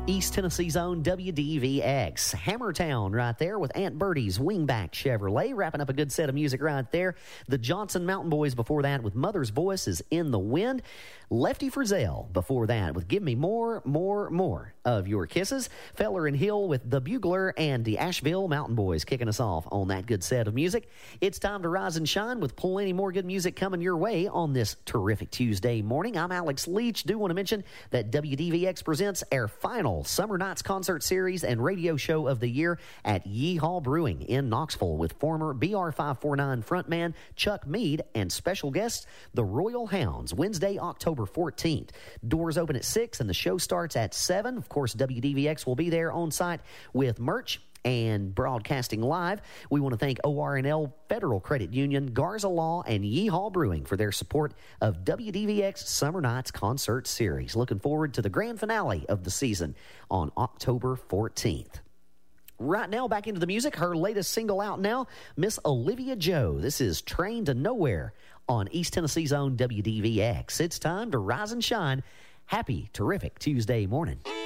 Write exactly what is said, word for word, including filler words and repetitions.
East Tennessee's own W D V X. Hammertown right there with Aunt Bertie's Wingback Chevrolet. Wrapping up a good set of music right there. The Johnson Mountain Boys before that with Mother's Voice is In the Wind. Lefty Frizzell before that with Give Me More, More, More of Your Kisses. Feller and Hill with The Bugler and the Asheville Mountain Boys kicking us off on that good set of music. It's time to rise and shine with plenty more good music coming your way on this terrific Tuesday morning. I'm Alex Leach. Do want to mention that W D V X presents our final Summer Nights Concert Series and Radio Show of the Year at Yeehaw Brewing in Knoxville with former B R five forty-nine frontman Chuck Mead and special guests, the Royal Hounds, Wednesday, October fourteenth. Doors open at six and the show starts at seven. Of course, W D V X will be there on site with merch and broadcasting live. We want to thank O R N L Federal Credit Union, Garza Law, and Yeehaw Brewing for their support of W D V X Summer Nights Concert Series. Looking forward to the grand finale of the season on October fourteenth. Right now, back into the music. Her latest single out now, Miss Olivia Joe. This is Train to Nowhere on East Tennessee's own W D V X. It's time to rise and shine. Happy, terrific Tuesday morning.